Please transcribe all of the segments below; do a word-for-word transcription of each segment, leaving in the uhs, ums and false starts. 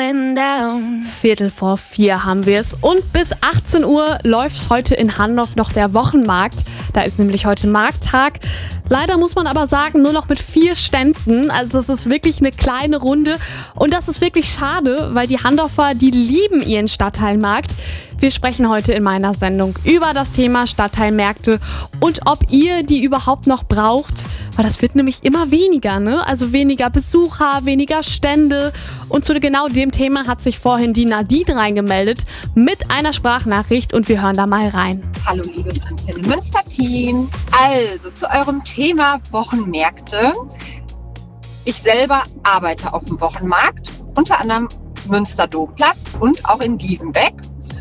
going down. Viertel vor vier haben wir es. Und bis achtzehn Uhr läuft heute in Handorf noch der Wochenmarkt. Da ist nämlich heute Markttag. Leider muss man aber sagen, nur noch mit vier Ständen. Also es ist wirklich eine kleine Runde. Und das ist wirklich schade, weil die Handorfer, die lieben ihren Stadtteilmarkt. Wir sprechen heute in meiner Sendung über das Thema Stadtteilmärkte und ob ihr die überhaupt noch braucht. Weil das wird nämlich immer weniger, ne? Also weniger Besucher, weniger Stände. Und zu genau dem Thema hat sich vorhin die Nadine reingemeldet mit einer Sprachnachricht und wir hören da mal rein. Hallo liebes Antenne Münster Team. Also zu eurem Thema Wochenmärkte. Ich selber arbeite auf dem Wochenmarkt, unter anderem Münster Domplatz und auch in Gievenbeck.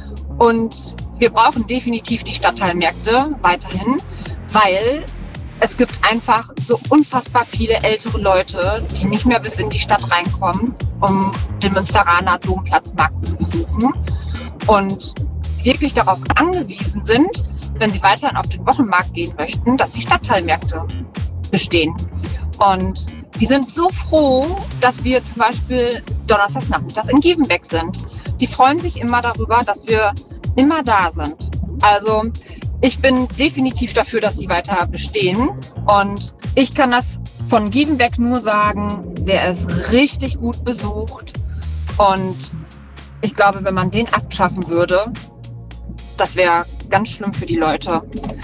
Und wir brauchen definitiv die Stadtteilmärkte weiterhin, weil es gibt einfach so unfassbar viele ältere Leute, die nicht mehr bis in die Stadt reinkommen, um den Münsteraner Domplatzmarkt zu besuchen und wirklich darauf angewiesen sind, wenn sie weiterhin auf den Wochenmarkt gehen möchten, dass die Stadtteilmärkte bestehen. Und die sind so froh, dass wir zum Beispiel donnerstags nachmittags in Gievenbeck sind. Die freuen sich immer darüber, dass wir immer da sind. Also ich bin definitiv dafür, dass die weiter bestehen. Und ich kann das von Gievenbeck nur sagen, der ist richtig gut besucht. Und ich glaube, wenn man den abschaffen würde, das wäre ganz schlimm für die Leute.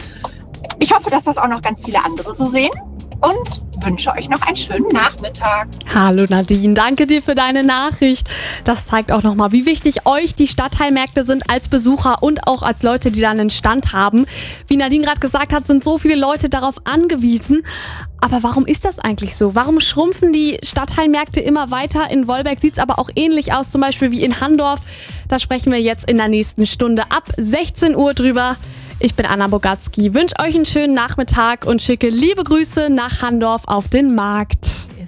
Ich hoffe, dass das auch noch ganz viele andere so sehen. Und wünsche euch noch einen schönen Nachmittag. Hallo Nadine, danke dir für deine Nachricht. Das zeigt auch nochmal, wie wichtig euch die Stadtteilmärkte sind als Besucher und auch als Leute, die dann einen Stand haben. Wie Nadine gerade gesagt hat, sind so viele Leute darauf angewiesen. Aber warum ist das eigentlich so? Warum schrumpfen die Stadtteilmärkte immer weiter? In Wolbeck sieht es aber auch ähnlich aus, zum Beispiel wie in Handorf. Da sprechen wir jetzt in der nächsten Stunde ab sechzehn Uhr drüber. Ich bin Anna Bogatzki, wünsche euch einen schönen Nachmittag und schicke liebe Grüße nach Handorf auf den Markt.